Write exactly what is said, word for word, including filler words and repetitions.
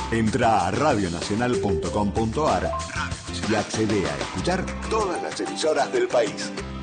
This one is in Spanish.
Entra a radionacional punto com punto ar y accede a escuchar todas las emisoras del país.